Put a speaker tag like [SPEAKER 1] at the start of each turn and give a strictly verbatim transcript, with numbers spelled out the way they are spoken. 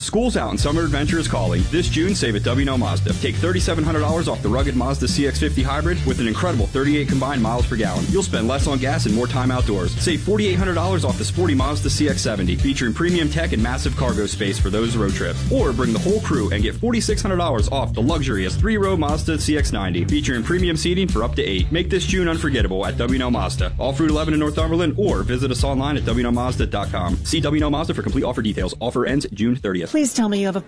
[SPEAKER 1] School's out and summer adventure is calling. This June, save at W and L Mazda. Take three thousand seven hundred dollars off the rugged Mazda C X fifty Hybrid with an incredible thirty-eight combined miles per gallon. You'll spend less on gas and more time outdoors. Save four thousand eight hundred dollars off the sporty Mazda C X seventy, featuring premium tech and massive cargo space for those road trips. Or bring the whole crew and get four thousand six hundred dollars off the luxurious three-row Mazda C X ninety, featuring premium seating for up to eight. Make this June unforgettable at W and L Mazda. Off Route eleven in Northumberland, or visit us online at W and L Mazda dot com. See W and L Mazda for complete offer details. Offer ends June thirtieth.
[SPEAKER 2] Please tell me you have a